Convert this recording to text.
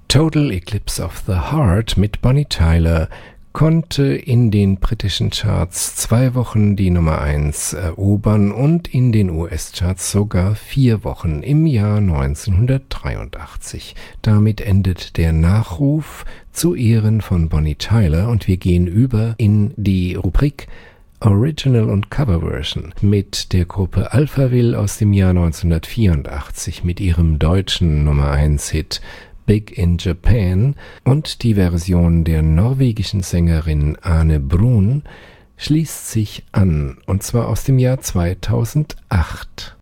Total Eclipse of the Heart mit Bonnie Tyler konnte in den britischen Charts 2 Wochen die Nummer 1 erobern und in den US-Charts sogar 4 Wochen im Jahr 1983. Damit endet der Nachruf zu Ehren von Bonnie Tyler und wir gehen über in die Rubrik Original und Coverversion mit der Gruppe Alphaville aus dem Jahr 1984 mit ihrem deutschen Nummer 1 Hit Big in Japan und die Version der norwegischen Sängerin Ane Brun schließt sich an, und zwar aus dem Jahr 2008.